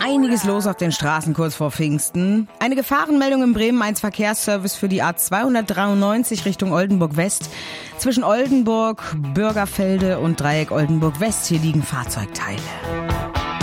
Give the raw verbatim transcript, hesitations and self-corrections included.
einiges los auf den Straßen kurz vor Pfingsten. Eine Gefahrenmeldung im Bremen eins Verkehrsservice für die A zweihundertdreiundneunzig Richtung Oldenburg West. Zwischen Oldenburg, Bürgerfelde und Dreieck Oldenburg West. Hier liegen Fahrzeugteile.